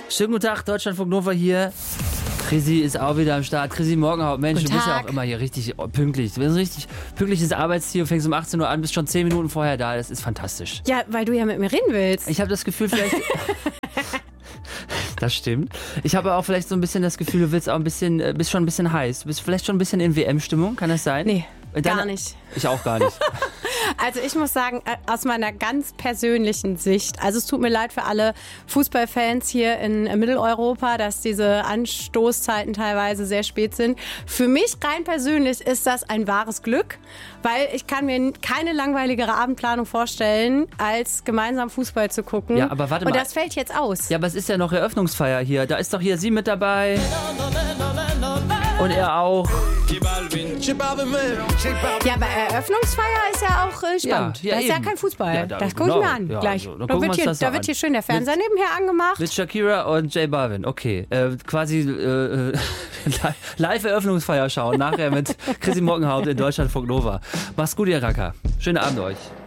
Schönen guten Tag, Deutschlandfunk Nova hier. Chrissy ist auch wieder am Start. Chrissy Morgenhaupt, Mensch, du bist ja auch immer hier richtig pünktlich. Du bist ein richtig pünktliches Arbeitstier, fängst um 18 Uhr an, bist schon 10 Minuten vorher da. Das ist fantastisch. Ja, weil du ja mit mir reden willst. Ich habe das Gefühl, vielleicht... Das stimmt. Ich habe auch vielleicht so ein bisschen das Gefühl, du willst auch ein bisschen, bist schon ein bisschen heiß. Du bist vielleicht schon ein bisschen in WM-Stimmung, kann das sein? Nee, gar nicht. Ich auch gar nicht. Also ich muss sagen, aus meiner ganz persönlichen Sicht, also es tut mir leid für alle Fußballfans hier in Mitteleuropa, dass diese Anstoßzeiten teilweise sehr spät sind. Für mich rein persönlich ist das ein wahres Glück, weil ich kann mir keine langweiligere Abendplanung vorstellen, als gemeinsam Fußball zu gucken. Ja, aber warte mal. Und das fällt jetzt aus. Ja, aber es ist ja noch Eröffnungsfeier hier. Da ist doch hier sie mit dabei. Und er auch. Ja, aber Eröffnungsfeier ist ja auch spannend. Ja, das ist ja eben. kein Fußball. Ja, das gucke ich mir an gleich. Also, Da wird hier schön der Fernseher nebenher angemacht. Mit Shakira und J Balvin, okay. Quasi Live-Eröffnungsfeier schauen, nachher mit Chrissy Morgenhaupt in Deutschlandfunk Nova. Mach's gut, ihr Racker. Schönen Abend euch.